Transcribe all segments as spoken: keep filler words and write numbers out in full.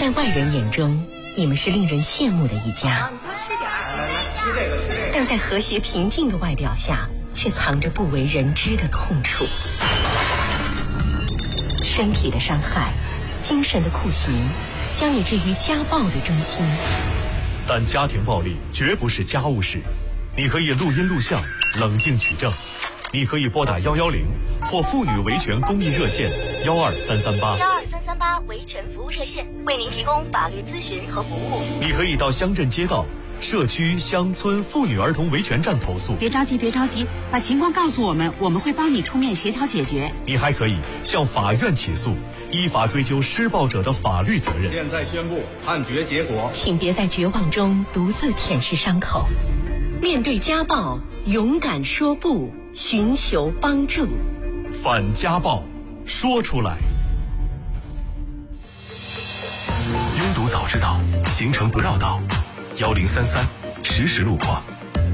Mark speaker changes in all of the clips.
Speaker 1: 在外人眼中，你们是令人羡慕的一家，但在和谐平静的外表下，却藏着不为人知的痛处。身体的伤害，精神的酷刑，将你置于家暴的中心。
Speaker 2: 但家庭暴力绝不是家务事，你可以录音录像，冷静取证。你可以拨打幺幺零或妇女维权公益热线幺二三三八。
Speaker 1: 幺二三三八维权服务热线为您提供法律咨询和服务。
Speaker 2: 你可以到乡镇街道、社区、乡村妇女儿童维权站投诉。
Speaker 3: 别着急，别着急，把情况告诉我们，我们会帮你出面协调解决。
Speaker 2: 你还可以向法院起诉，依法追究施暴者的法律责任。
Speaker 4: 现在宣布判决结果，
Speaker 1: 请别在绝望中独自舔舐伤口，面对家暴，勇敢说不，寻求帮助。
Speaker 2: 反家暴，说出来。
Speaker 5: 拥堵早知道，行程不绕道。幺零三三实时路况。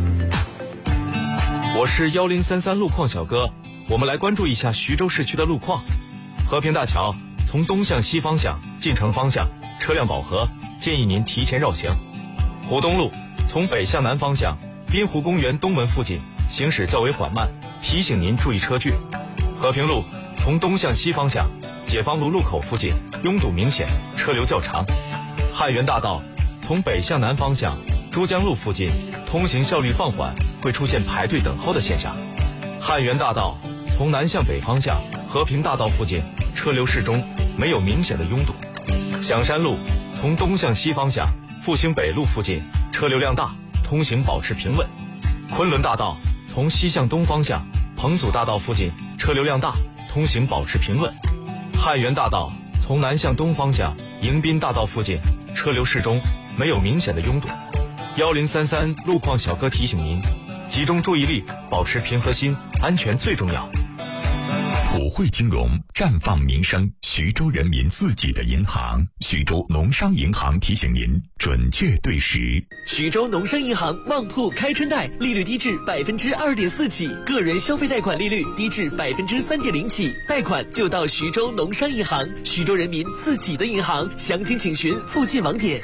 Speaker 6: 我是幺零三三路况小哥，我们来关注一下徐州市区的路况。和平大桥从东向西方向进城方向车辆饱和，建议您提前绕行。湖东路从北向南方向滨湖公园东门附近行驶较为缓慢，提醒您注意车距。和平路从东向西方向解放路路口附近拥堵明显，车流较长。汉源大道从北向南方向珠江路附近通行效率放缓，会出现排队等候的现象。汉源大道从南向北方向和平大道附近车流适中，没有明显的拥堵。响山路从东向西方向复兴北路附近车流量大，通行保持平稳。昆仑大道从西向东方向彭祖大道附近车流量大，通行保持平稳。汉源大道从南向东方向迎宾大道附近车流适中，没有明显的拥堵。幺零三三路况小哥提醒您，集中注意力，保持平和心，安全最重要。
Speaker 7: 普惠金融，绽放民生，徐州人民自己的银行。徐州农商银行提醒您，准确对时。
Speaker 8: 徐州农商银行旺铺开春贷，利率低至百分之二点四起，个人消费贷款利率低至百分之三点零起，贷款就到徐州农商银行，徐州人民自己的银行。详情请询附近网点。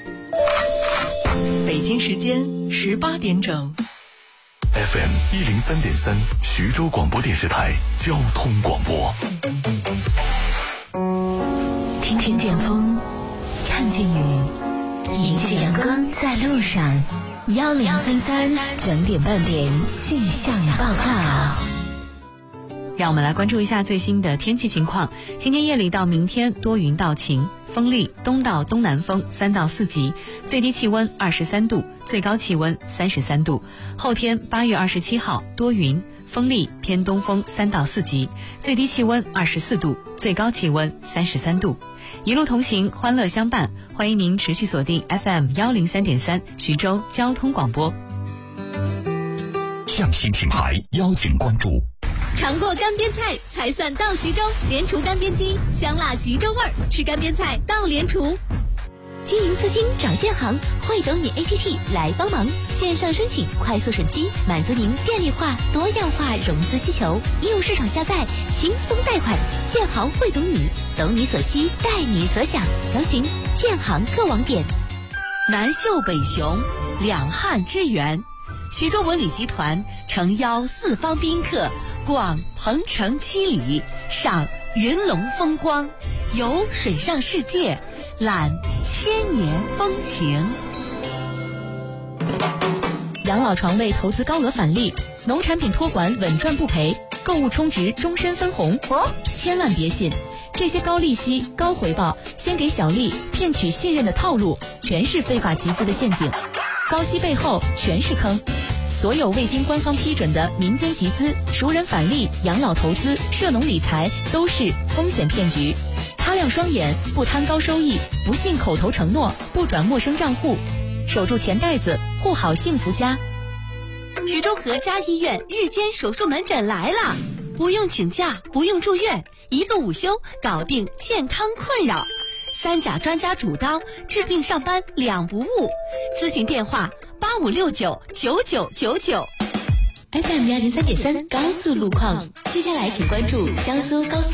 Speaker 1: 北京时间十八点整。
Speaker 5: F M 一零三点三，徐州广播电视台交通广播。
Speaker 9: 听听见风，看见雨，迎着阳光在路上。幺零三三整点半点气象报告。
Speaker 10: 让我们来关注一下最新的天气情况。今天夜里到明天多云到晴，风力东到东南风三到四级，最低气温二十三度，最高气温三十三度。后天八月二十七号多云，风力偏东风三到四级，最低气温二十四度，最高气温三十三度。一路同行，欢乐相伴，欢迎您持续锁定 F M 幺零三点三徐州交通广播。
Speaker 7: 匠心品牌邀请关注。
Speaker 11: 尝过干煸菜才算到徐州，联厨干煸鸡，香辣徐州味儿，吃干煸菜到联厨。
Speaker 9: 经营资金找建行，会懂你 A P P 来帮忙，线上申请，快速审批，满足您便利化、多样化融资需求。应用市场下载，轻松贷款。建行会懂你，懂你所需，带你所想。详询建行各网点。
Speaker 12: 南秀北雄，两汉之源。徐州文旅集团诚邀四方宾客逛鹏城七里，赏云龙风光，游水上世界，览千年风情。
Speaker 13: 养老床位投资高额返利，农产品托管稳赚不赔，购物充值终身分红。哦，千万别信，这些高利息、高回报、先给小利骗取信任的套路，全是非法集资的陷阱。高息背后全是坑。所有未经官方批准的民间集资、熟人返利、养老投资、涉农理财都是风险骗局。擦亮双眼，不贪高收益，不信口头承诺，不转陌生账户，守住钱袋子，护好幸福家。
Speaker 12: 徐州和家医院日间手术门诊来了，不用请假，不用住院，一个午休搞定健康困扰。三甲专家主刀，治病上班两不误。咨询电话八五六九九九九九。
Speaker 9: F M 幺零三点三高速路况，接下来请关注江苏高速